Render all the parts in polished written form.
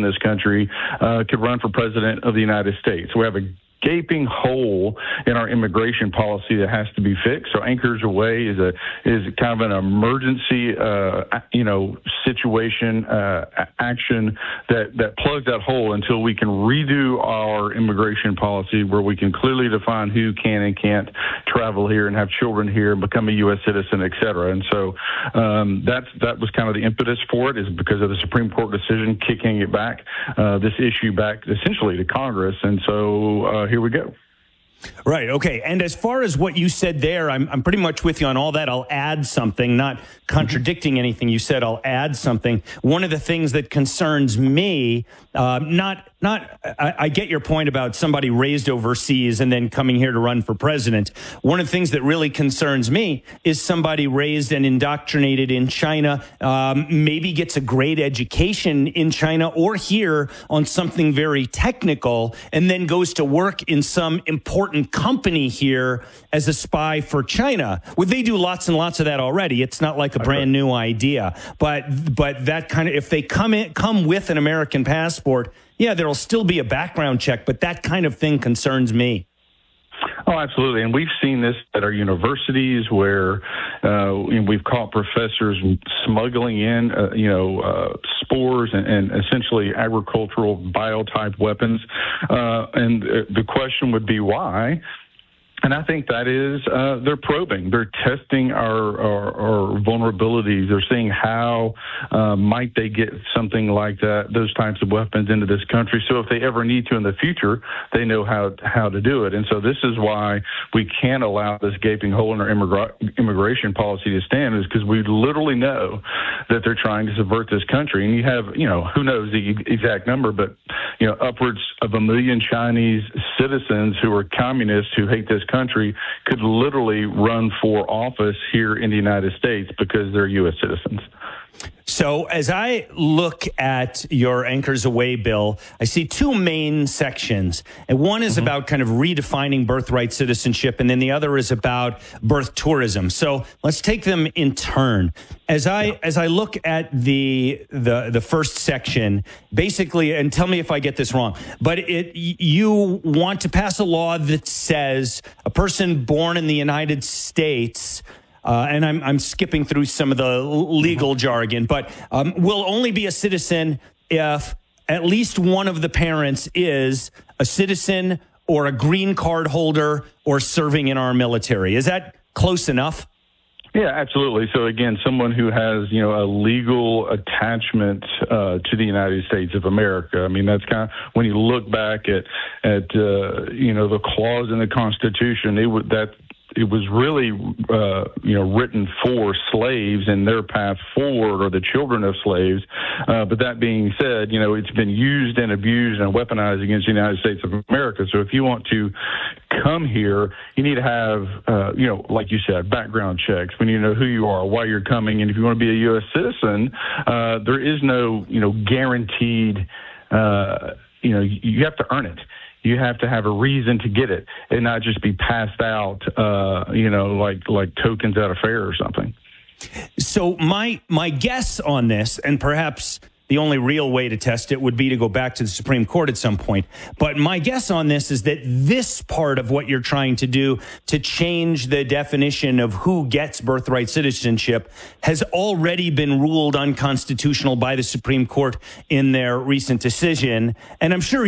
in this country could run for president of the United States. We have a gaping hole in our immigration policy that has to be fixed. So Anchors Away is kind of an emergency, situation, action that plugs that hole until we can redo our immigration policy, where we can clearly define who can and can't travel here and have children here and become a U.S. citizen, et cetera. And so that was kind of the impetus for it, is because of the Supreme Court decision kicking it back, this issue back essentially to Congress. And so here we go. Right. Okay. And as far as what you said there, I'm pretty much with you on all that. I'll add something, not contradicting anything you said. I'll add something. One of the things that concerns me, I get your point about somebody raised overseas and then coming here to run for president. One of the things that really concerns me is somebody raised and indoctrinated in China, maybe gets a great education in China or here on something very technical, and then goes to work in some important company here as a spy for China. Well, they do lots and lots of that already. It's not like a brand new idea, but that kind of, if they come with an American passport, yeah, there'll still be a background check, but that kind of thing concerns me. Oh, absolutely. And we've seen this at our universities where we've caught professors smuggling in, spores and essentially agricultural biotype weapons. And the question would be why? And I think that is they're probing. They're testing our vulnerabilities. They're seeing how might they get something like that, those types of weapons into this country. So if they ever need to in the future, they know how to do it. And so this is why we can't allow this gaping hole in our immigration policy to stand, is because we literally know that they're trying to subvert this country. And you have, who knows the exact number, but, upwards of 1 million Chinese citizens who are communists who hate this country could literally run for office here in the United States because they're U.S. citizens. So as I look at your Anchors Away bill, I see two main sections. And one is about kind of redefining birthright citizenship, and then the other is about birth tourism. So let's take them in turn. As I look at the first section, basically, and tell me if I get this wrong, but you want to pass a law that says a person born in the United States, and I'm skipping through some of the legal jargon, but will only be a citizen if at least one of the parents is a citizen or a green card holder or serving in our military. Is that close enough? Yeah, absolutely. So again, someone who has, a legal attachment to the United States of America. I mean, that's kind of, when you look back at the clause in the Constitution, it was really, written for slaves and their path forward, or the children of slaves. But that being said, it's been used and abused and weaponized against the United States of America. So if you want to come here, you need to have, like you said, background checks. We need to know who you are, why you're coming. And if you want to be a U.S. citizen, there is no, guaranteed, you have to earn it. You have to have a reason to get it and not just be passed out, like tokens at a fair or something. So my guess on this, and perhaps the only real way to test it would be to go back to the Supreme Court at some point. But my guess on this is that this part of what you're trying to do to change the definition of who gets birthright citizenship has already been ruled unconstitutional by the Supreme Court in their recent decision. And I'm sure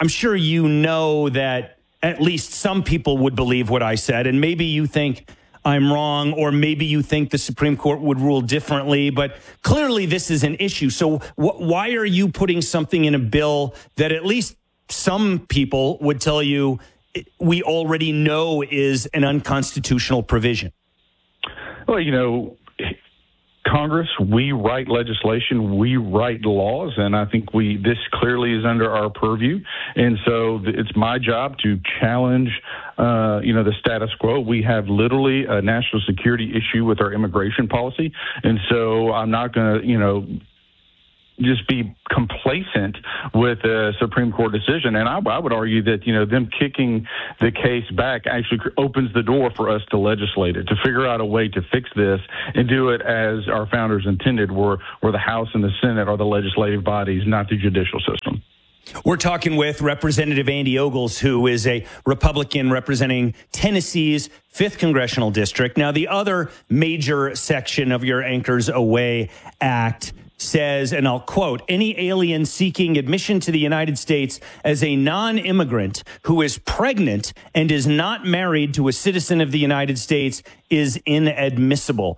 that at least some people would believe what I said, and maybe you think I'm wrong, or maybe you think the Supreme Court would rule differently, but clearly this is an issue. So why are you putting something in a bill that at least some people would tell you we already know is an unconstitutional provision? Well, Congress, we write legislation, we write laws, and I think this clearly is under our purview. And so it's my job to challenge, the status quo. We have literally a national security issue with our immigration policy. And so I'm not going to, just be complacent with a Supreme Court decision. And I would argue that, them kicking the case back actually opens the door for us to legislate it, to figure out a way to fix this and do it as our founders intended, where the House and the Senate are the legislative bodies, not the judicial system. We're talking with Representative Andy Ogles, who is a Republican representing Tennessee's 5th Congressional District. Now, the other major section of your Anchors Away Act says, and I'll quote, any alien seeking admission to the United States as a non-immigrant who is pregnant and is not married to a citizen of the United States is inadmissible.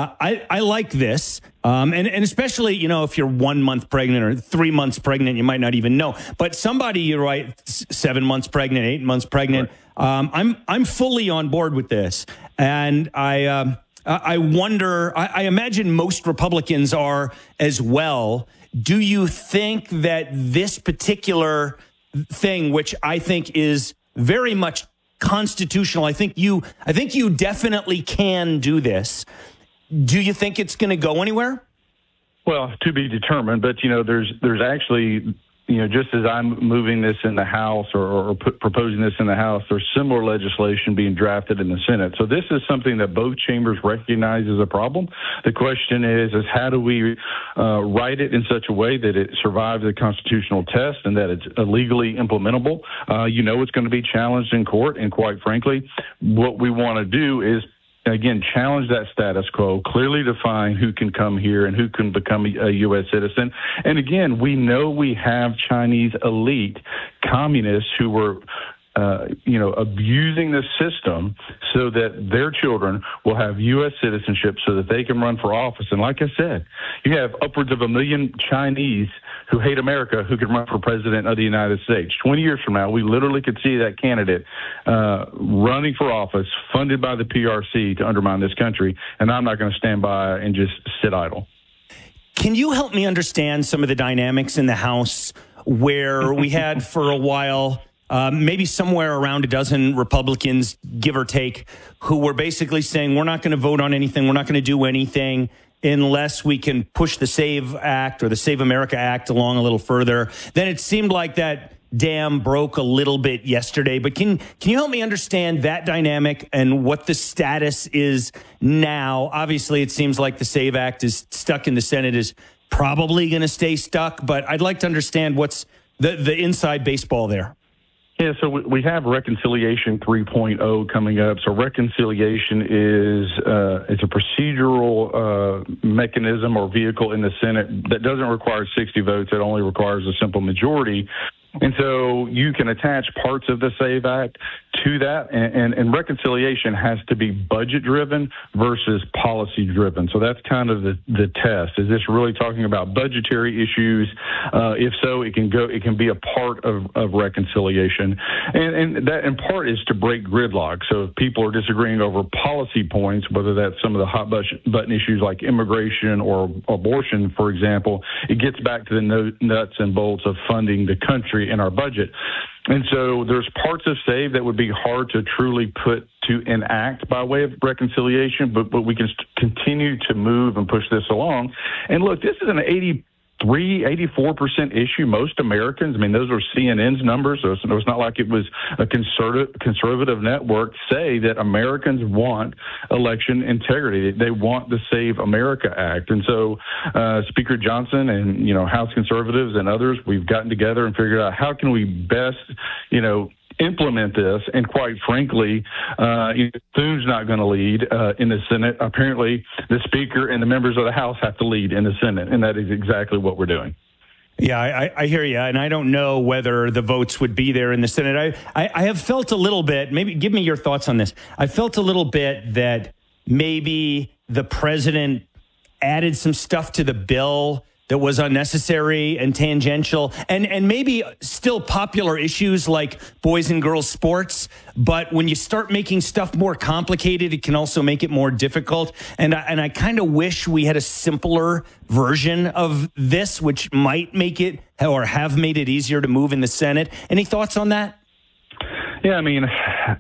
I like this. And especially, if you're 1 month pregnant or 3 months pregnant, you might not even know. But somebody, you're right, 7 months pregnant, 8 months pregnant. Right. I'm fully on board with this. And I wonder, I imagine most Republicans are as well. Do you think that this particular thing, which I think is very much constitutional, I think you definitely can do this. Do you think it's going to go anywhere? Well, to be determined, but there's actually, just as I'm moving this in the House or proposing this in the House, there's similar legislation being drafted in the Senate. So this is something that both chambers recognize as a problem. The question is how do we write it in such a way that it survives the constitutional test and that it's legally implementable? It's going to be challenged in court, and quite frankly, what we want to do is, again, challenge that status quo, clearly define who can come here and who can become a U.S. citizen. And again, we know we have Chinese elite communists who were abusing the system so that their children will have U.S. citizenship so that they can run for office. And like I said, you have upwards of 1 million Chinese who hate America who could run for president of the United States. 20 years from now, we literally could see that candidate running for office, funded by the PRC to undermine this country. And I'm not going to stand by and just sit idle. Can you help me understand some of the dynamics in the House where we had for a while maybe somewhere around a dozen Republicans, give or take, who were basically saying, we're not going to vote on anything, we're not going to do anything unless we can push the SAVE Act or the Save America Act along a little further. Then it seemed like that dam broke a little bit yesterday. But can you help me understand that dynamic and what the status is now? Obviously, it seems like the SAVE Act is stuck in the Senate, is probably going to stay stuck. But I'd like to understand what's the inside baseball there. Yeah, so we have Reconciliation 3.0 coming up. So reconciliation is it's a procedural mechanism or vehicle in the Senate that doesn't require 60 votes. It only requires a simple majority. And so you can attach parts of the SAVE Act to that, and reconciliation has to be budget-driven versus policy-driven. So that's kind of the test. Is this really talking about budgetary issues? If so, it can be a part of reconciliation, and that in part is to break gridlock. So if people are disagreeing over policy points, whether that's some of the hot button issues like immigration or abortion, for example, it gets back to the nuts and bolts of funding the country in our budget. And so there's parts of SAVE that would be hard to truly put to enact by way of reconciliation, but we can continue to move and push this along. And look, this is an 84% issue. Most Americans, those are CNN's numbers, so it's not like it was a conservative network, say that Americans want election integrity. They want the Save America Act. And so Speaker Johnson and, House conservatives and others, we've gotten together and figured out how can we best, implement this. And quite frankly, Thune's not going to lead in the Senate. Apparently, the Speaker and the members of the House have to lead in the Senate, and that is exactly what we're doing. Yeah, I hear you, and I don't know whether the votes would be there in the Senate. I have felt a little bit, maybe give me your thoughts on this. I felt a little bit that maybe the president added some stuff to the bill that was unnecessary and tangential, and maybe still popular issues like boys and girls sports. But when you start making stuff more complicated, it can also make it more difficult. And I kind of wish we had a simpler version of this, which might make it or have made it easier to move in the Senate. Any thoughts on that? Yeah, I mean,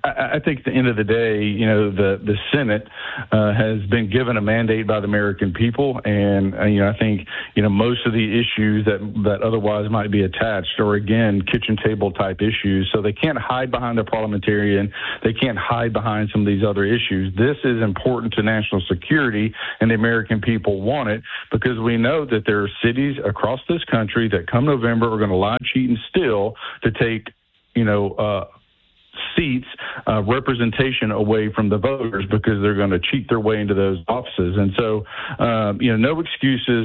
I think at the end of the day, you know, the Senate has been given a mandate by the American people, and you know, I think, you know, most of the issues that otherwise might be attached are, again, kitchen table type issues. So they can't hide behind the parliamentarian. They can't hide behind some of these other issues. This is important to national security, and the American people want it, because we know that there are cities across this country that come November are going to lie, cheat, and steal to take, you know, seats, representation away from the voters, because they're going to cheat their way into those offices. And so, you know, no excuses.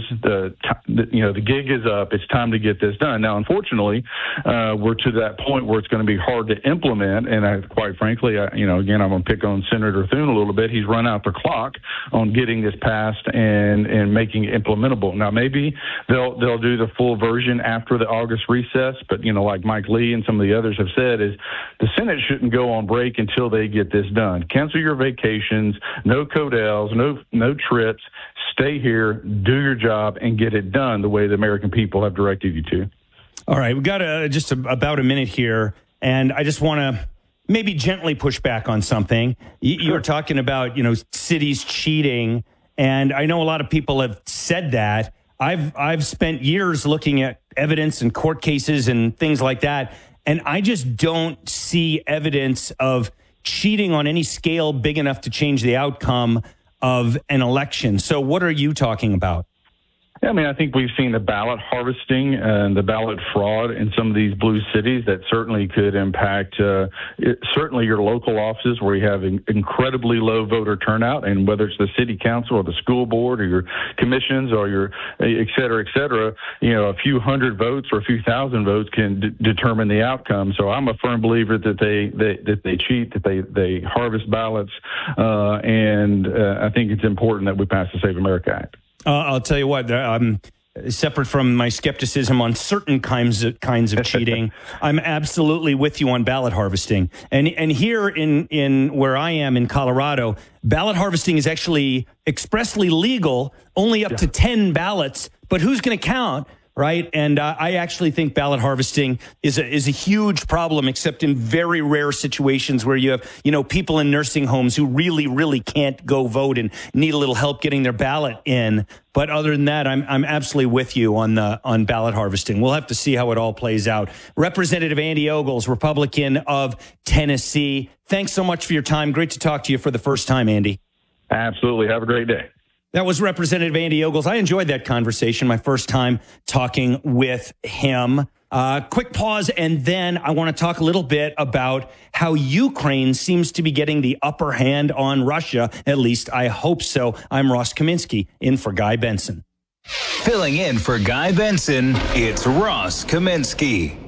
You know, the gig is up. It's time to get this done. Now, unfortunately, we're to that point where it's going to be hard to implement. And quite frankly, you know, again, I'm going to pick on Senator Thune a little bit. He's run out the clock on getting this passed and making it implementable. Now, maybe they'll do the full version after the August recess. But, you know, like Mike Lee and some of the others have said, is the Senate shouldn't go on break until they get this done. Cancel your vacations, no Codels, no trips. Stay here, do your job, and get it done the way the American people have directed you to. All right, we've got just about a minute here, and I just want to maybe gently push back on something. You were talking about, you know, cities cheating, and I know a lot of people have said that. I've spent years looking at evidence and court cases and things like that, and I just don't see evidence of cheating on any scale big enough to change the outcome of an election. So what are you talking about? I mean, I think we've seen the ballot harvesting and the ballot fraud in some of these blue cities that certainly could impact certainly your local offices where you have incredibly low voter turnout, and whether it's the city council or the school board or your commissions or your et cetera, you know, a few hundred votes or a few thousand votes can determine the outcome. So I'm a firm believer that they cheat, that they harvest ballots, and I think it's important that we pass the Save America Act. I'll tell you what, separate from my skepticism on certain kinds of cheating, I'm absolutely with you on ballot harvesting. And here in where I am in Colorado, ballot harvesting is actually expressly legal, only up to 10 ballots. But who's going to count? Right. And I actually think ballot harvesting is a huge problem, except in very rare situations where you have, you know, people in nursing homes who really, really can't go vote and need a little help getting their ballot in. But other than that, I'm absolutely with you on ballot harvesting. We'll have to see how it all plays out. Representative Andy Ogles, Republican of Tennessee. Thanks so much for your time. Great to talk to you for the first time, Andy. Absolutely. Have a great day. That was Representative Andy Ogles. I enjoyed that conversation, my first time talking with him. Quick pause, and then I want to talk a little bit about how Ukraine seems to be getting the upper hand on Russia. At least I hope so. I'm Ross Kaminsky, in for Guy Benson. Filling in for Guy Benson, it's Ross Kaminsky.